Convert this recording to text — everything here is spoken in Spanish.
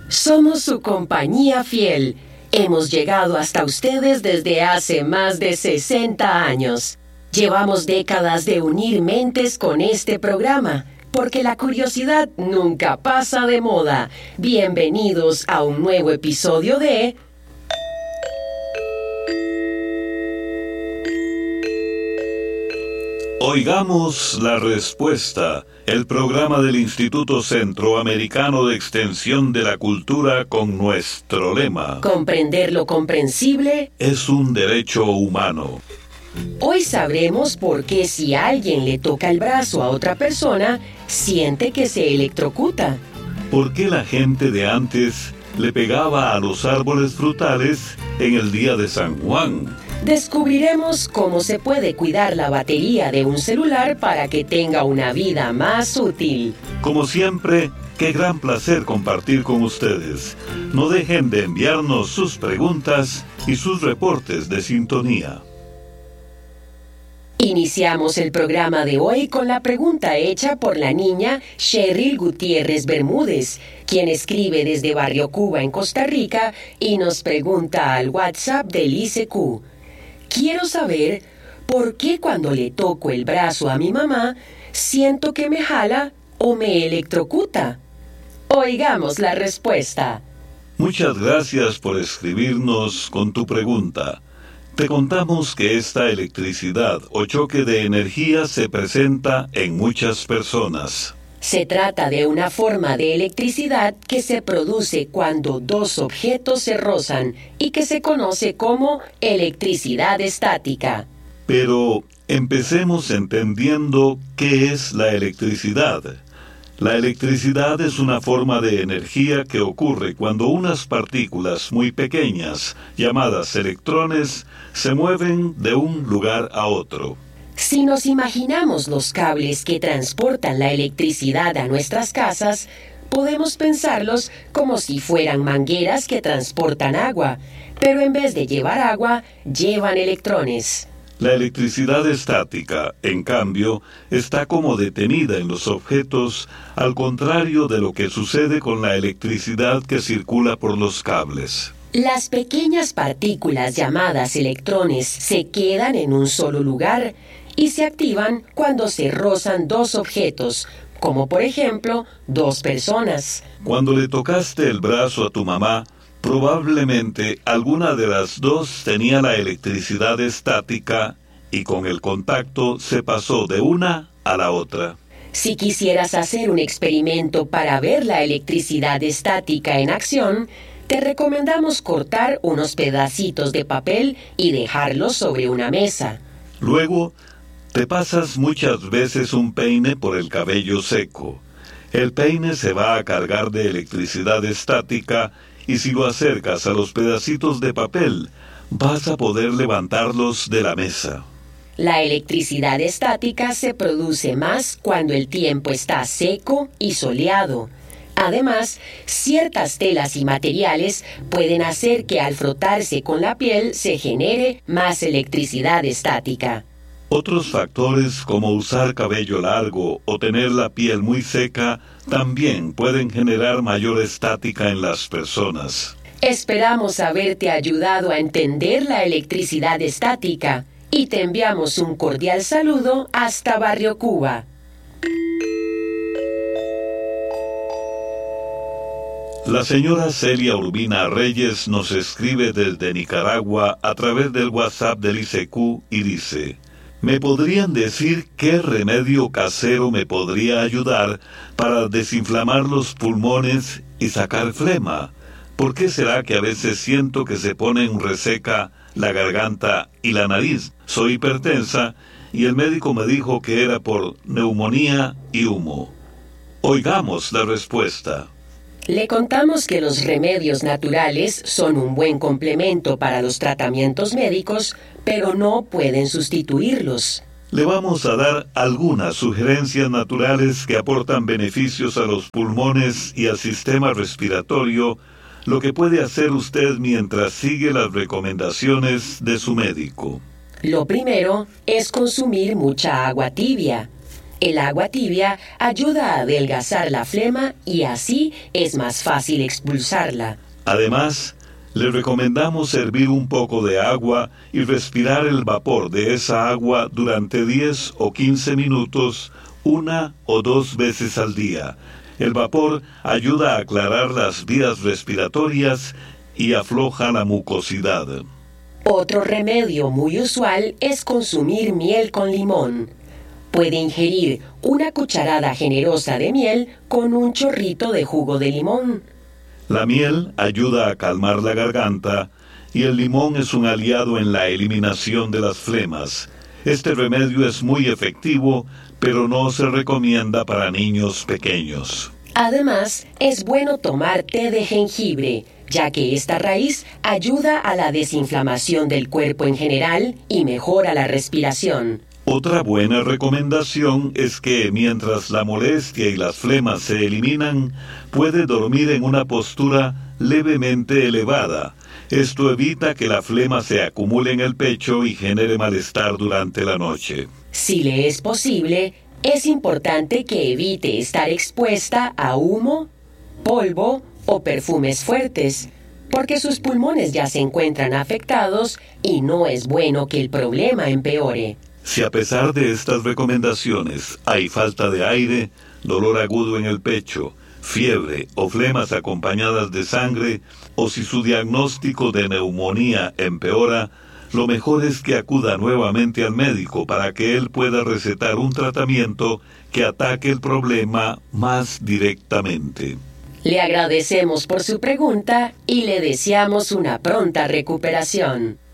Somos su compañía fiel. Hemos llegado hasta ustedes desde hace más de 60 años. Llevamos décadas de unir mentes con este programa, porque la curiosidad nunca pasa de moda. Bienvenidos a un nuevo episodio de... Oigamos la respuesta, el programa del Instituto Centroamericano de Extensión de la Cultura con nuestro lema: Comprender lo comprensible es un derecho humano. Hoy sabremos por qué si alguien le toca el brazo a otra persona, siente que se electrocuta. ¿Por qué la gente de antes le pegaba a los árboles frutales en el día de San Juan? Descubriremos cómo se puede cuidar la batería de un celular para que tenga una vida más útil. Como siempre, qué gran placer compartir con ustedes. No dejen de enviarnos sus preguntas y sus reportes de sintonía. Iniciamos el programa de hoy con la pregunta hecha por la niña Cheryl Gutiérrez Bermúdez, quien escribe desde Barrio Cuba en Costa Rica y nos pregunta al WhatsApp del ICQ. Quiero saber por qué cuando le toco el brazo a mi mamá, siento que me jala o me electrocuta. Oigamos la respuesta. Muchas gracias por escribirnos con tu pregunta. Te contamos que esta electricidad o choque de energía se presenta en muchas personas. Se trata de una forma de electricidad que se produce cuando dos objetos se rozan y que se conoce como electricidad estática. Pero empecemos entendiendo qué es la electricidad. La electricidad es una forma de energía que ocurre cuando unas partículas muy pequeñas, llamadas electrones, se mueven de un lugar a otro. Si nos imaginamos los cables que transportan la electricidad a nuestras casas, podemos pensarlos como si fueran mangueras que transportan agua, pero en vez de llevar agua, llevan electrones. La electricidad estática, en cambio, está como detenida en los objetos, al contrario de lo que sucede con la electricidad que circula por los cables. Las pequeñas partículas llamadas electrones se quedan en un solo lugar y se activan cuando se rozan dos objetos, como por ejemplo, dos personas. Cuando le tocaste el brazo a tu mamá, probablemente alguna de las dos tenía la electricidad estática y con el contacto se pasó de una a la otra. Si quisieras hacer un experimento para ver la electricidad estática en acción, te recomendamos cortar unos pedacitos de papel y dejarlos sobre una mesa. Luego, te pasas muchas veces un peine por el cabello seco. El peine se va a cargar de electricidad estática y si lo acercas a los pedacitos de papel, vas a poder levantarlos de la mesa. La electricidad estática se produce más cuando el tiempo está seco y soleado. Además, ciertas telas y materiales pueden hacer que al frotarse con la piel se genere más electricidad estática. Otros factores como usar cabello largo o tener la piel muy seca también pueden generar mayor estática en las personas. Esperamos haberte ayudado a entender la electricidad estática y te enviamos un cordial saludo hasta Barrio Cuba. La señora Celia Urbina Reyes nos escribe desde Nicaragua a través del WhatsApp del ICQ y dice: ¿me podrían decir qué remedio casero me podría ayudar para desinflamar los pulmones y sacar flema? ¿Por qué será que a veces siento que se ponen reseca la garganta y la nariz? Soy hipertensa y el médico me dijo que era por neumonía y humo. Oigamos la respuesta. Le contamos que los remedios naturales son un buen complemento para los tratamientos médicos, pero no pueden sustituirlos. Le vamos a dar algunas sugerencias naturales que aportan beneficios a los pulmones y al sistema respiratorio, lo que puede hacer usted mientras sigue las recomendaciones de su médico. Lo primero es consumir mucha agua tibia. El agua tibia ayuda a adelgazar la flema y así es más fácil expulsarla. Además, le recomendamos hervir un poco de agua y respirar el vapor de esa agua durante 10 o 15 minutos, 1 o 2 veces al día. El vapor ayuda a aclarar las vías respiratorias y afloja la mucosidad. Otro remedio muy usual es consumir miel con limón. Puede ingerir una cucharada generosa de miel con un chorrito de jugo de limón. La miel ayuda a calmar la garganta y el limón es un aliado en la eliminación de las flemas. Este remedio es muy efectivo, pero no se recomienda para niños pequeños. Además, es bueno tomar té de jengibre, ya que esta raíz ayuda a la desinflamación del cuerpo en general y mejora la respiración. Otra buena recomendación es que mientras la molestia y las flemas se eliminan, puede dormir en una postura levemente elevada. Esto evita que la flema se acumule en el pecho y genere malestar durante la noche. Si le es posible, es importante que evite estar expuesta a humo, polvo o perfumes fuertes, porque sus pulmones ya se encuentran afectados y no es bueno que el problema empeore. Si a pesar de estas recomendaciones hay falta de aire, dolor agudo en el pecho, fiebre o flemas acompañadas de sangre, o si su diagnóstico de neumonía empeora, lo mejor es que acuda nuevamente al médico para que él pueda recetar un tratamiento que ataque el problema más directamente. Le agradecemos por su pregunta y le deseamos una pronta recuperación.